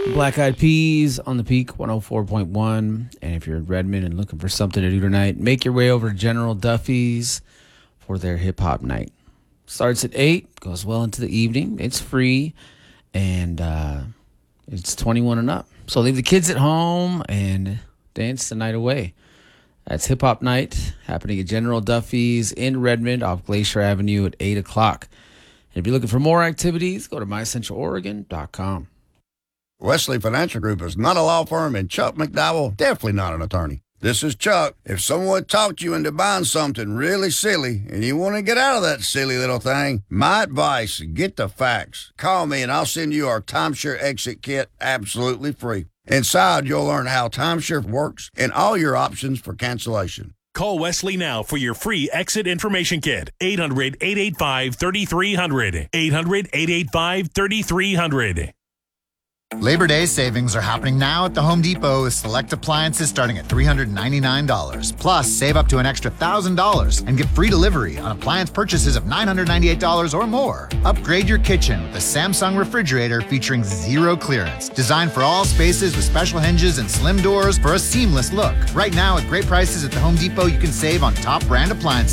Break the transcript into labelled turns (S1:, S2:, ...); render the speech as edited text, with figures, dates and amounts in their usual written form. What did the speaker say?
S1: Black Eyed Peas on the Peak 104.1. And if you're in Redmond and looking for something to do tonight, make your way over to General Duffy's for their hip hop night. Starts at 8, goes well into the evening. It's free, and it's 21 and up. So leave the kids at home and dance the night away. That's hip hop night happening at General Duffy's in Redmond off Glacier Avenue at 8 o'clock. And if you're looking for more activities, go to mycentraloregon.com.
S2: Wesley Financial Group is not a law firm, and Chuck McDowell definitely not an attorney. This is Chuck. If someone talked you into buying something really silly and you want to get out of that silly little thing, my advice, get the facts. Call me and I'll send you our timeshare exit kit absolutely free. Inside, you'll learn how timeshare works and all your options for cancellation.
S3: Call Wesley now for your free exit information kit. 800-885-3300. 800-885-3300.
S4: Labor Day savings are happening now at the Home Depot with select appliances starting at $399. Plus, save up to an extra $1,000 and get free delivery on appliance purchases of $998 or more. Upgrade your kitchen with a Samsung refrigerator featuring zero clearance. Designed for all spaces with special hinges and slim doors for a seamless look. Right now, at great prices at the Home Depot, you can save on top brand appliances